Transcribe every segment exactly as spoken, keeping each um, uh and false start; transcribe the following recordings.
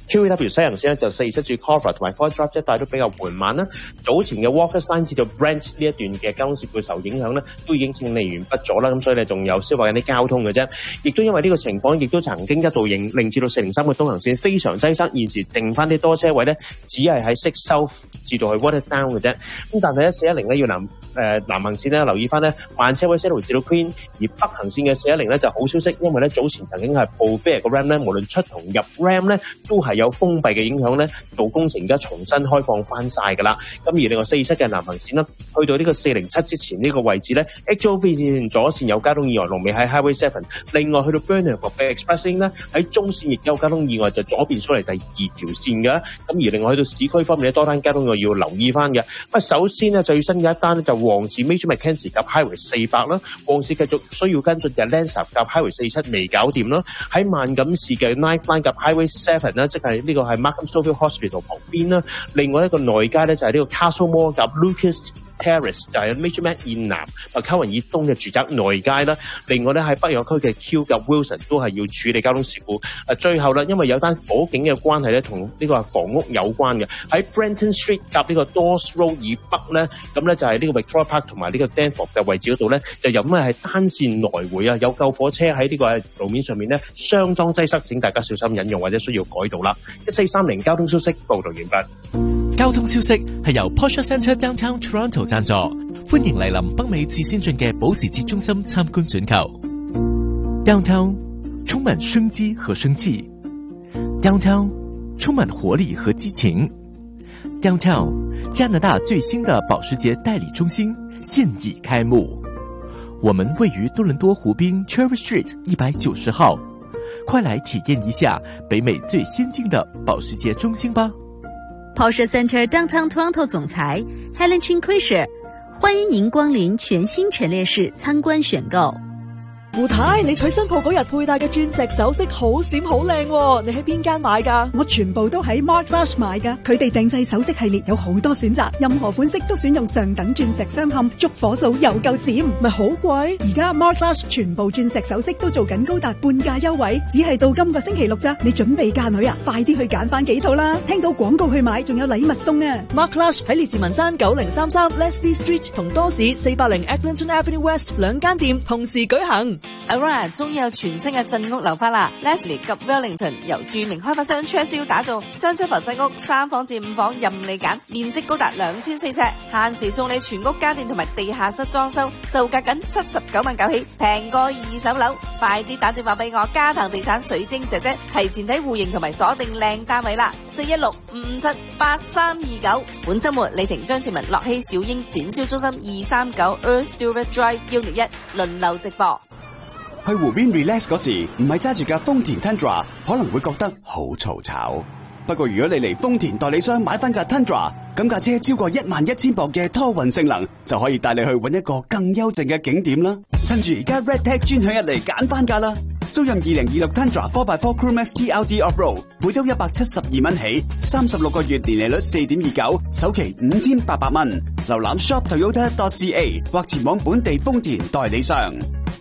Q E W 西行線咧就四二七至 Coffer 同埋 Fort Drive 一帶都比較緩慢啦。早前嘅 Walker's Line 至到 Brent 呢一段嘅交通事故受影響咧，都已經清理完畢咗啦。咁所以咧仲有消化緊啲交通嘅啫。亦都因為呢個情況，亦都曾經一度令令至到四零三嘅東行線非常擠塞，現時剩翻啲多車位咧，只係喺 Six South 至到去 Waterdown 嘅啫。咁但係咧四一零咧要南誒、呃、南行線咧留意翻咧慢車位 Settle 至到 Queen， 而北行線嘅四一零咧就好消息，因為咧早前曾經係報飛個 Ram 咧，無論出同入 Ram 咧都係有封閉嘅影響咧，做工程而家重新開放翻晒㗎啦。咁而另外四二七嘅南行線啦，去到呢個四零七之前呢個位置咧 ，H O V 線左線有交通意外，龍尾喺 Highway Seven。另外去到 Burnhamthorpe 嘅 Express Lane 咧，喺中線亦有交通意外，就左邊出嚟第二條線嘅。咁而另外去到市區方面咧，多單交通意外要留意翻嘅。不首先咧最新嘅一單咧就旺市 Major Mackenzie 夾 Highway 四百啦，旺市繼續需要跟進嘅 Lansdowne 夾 Highway 四七未搞掂啦。喺萬錦市嘅 Ninth Line 夾 Highway Seven 啦，即係呢個係 Markham Stouffville Hospital 旁邊啦。另外一個內街咧就係呢個 Castle Mall 夾 Lucas Terrace 就係 Major Mac 以南麥卡雲以東嘅住宅內街啦。另外咧喺北約區嘅 Q 及 Wilson 都係要處理交通事故。誒最後啦，因為有單火警嘅關係咧，同呢個係房屋有關嘅。喺 Brenton Street 夾呢個 Dawes Road 以北咧，咁咧就係呢個 Victoria Park 同埋呢個 Danforth 嘅位置嗰度咧，就有咩係單線來回啊，有救火車喺呢個路面上面咧，相當擠塞，請大家小心引用或者需要改道啦。一四三零交通消息報道完畢。 交通消息係由 Porsche Centre Downtown Toronto 贊助，歡迎嚟臨北美至先進嘅保時捷中心參觀選購。Downtown 充滿生機和生氣 ，Downtown 充滿活力和激情 ，Downtown 加拿大最新的保時捷代理中心現已開幕。我們位於多倫多湖濱 Cherry Street 一百九十號，快來體驗一下北美最先進的保時捷中心吧。 Porsche Centre Downtown Toronto 總裁 Helen Chin-Quisher 歡迎您光臨全新陳列室參觀選購。 胡太，你娶新抱嗰日佩戴嘅鑽石首飾好閃好靚，你喺邊間買㗎？ 我全部都喺 Mark Flash 買㗎，佢哋定製首飾系列有好多選擇，任何款式都選用上等鑽石鑲嵌，燭火數又夠閃， 咪好貴？ 而家 Mark Flash 全部鑽石首飾都做緊高達半價優惠，只係到今個星期六咋，你準備嫁女啊？快啲去揀翻幾套啦！聽到廣告去買，仲有禮物送啊 ！Mark Flash 喺列治文山九零三三 Leslie Street 同多士四百零 Eglinton Avenue West 兩間店同時舉行。 Aurora 終於有全新嘅鎮屋樓花啦 ！Leslie 及 Wellington 由著名開發商 Churchill 打造，雙車房鎮屋，三房至五房任你揀，面積高達兩千四尺，限時送你全屋家電同埋地下室裝修，售價僅七十九萬九起，平過二手樓。快啲打電話俾我嘉騰地產水晶姐姐，提前睇戶型同埋鎖定靚單位啦！四一六五五七八三二九。本週末李婷張志文樂熙小英展銷中心二三九 Earl Stewart Drive Unit 一輪流直播。 去湖邊 relax 嗰時，唔係揸住架豐田 Tundra， 可能會覺得好嘈吵。不過如果你嚟豐田代理商買翻架 Tundra， 咁架車超過一萬一千磅嘅拖運性能，就可以帶你去搵一個更幽靜嘅景點啦。趁住而家 Red Tag 專享日嚟揀翻架啦！租任二零二六 Tundra 四 by 四 Crewmax T L D Off-Road， 每周一百七十二蚊起，三十六個月年利率四點二九，首期五千八百蚊。瀏覽 shop toyota dot c a 或前往本地豐田代理商。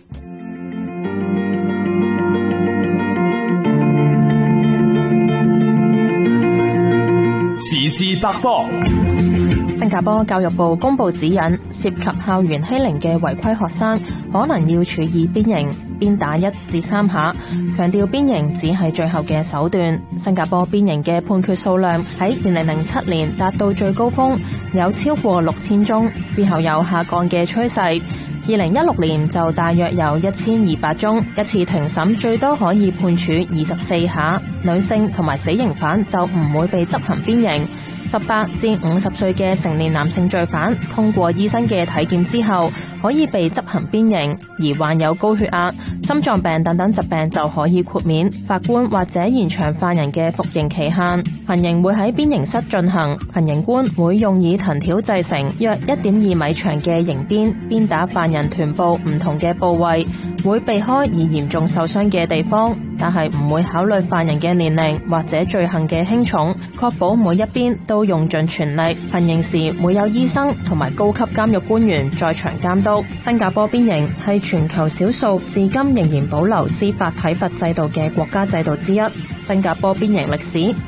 時事百科。 新加坡教育部公布指引，涉及校園欺凌嘅違規學生可能要處以鞭刑，鞭打一至三下，強調鞭刑只係最後嘅手段。新加坡鞭刑嘅判決數量喺二零零七年達到最高峰，有超過六千宗，之後有下降嘅趨勢。二零一六年就大約有一千二百宗，一次庭審最多可以判處二十四下。女性同埋死刑犯就唔會被執行鞭刑。十八至五十歲嘅成年男性罪犯通過醫生嘅體檢之後，可以被執行鞭刑，而患有高血壓、心臟病等等疾病就可以豁免。法官或者延長犯人嘅服刑期限。行刑會喺鞭刑室進行，行刑官會用以藤條製成約一點二米長嘅刑鞭，鞭打犯人臀部唔同嘅部位，會避開易嚴重受傷嘅地方，但係唔會考慮犯人嘅年齡或者罪行嘅輕重，確保每一邊都用盡全力。行刑時會有醫生同埋高級監獄官員在場監督。新加坡鞭刑係全球少數至今仍然保留司法體罰制度嘅國家制度之一。新加坡鞭刑歷史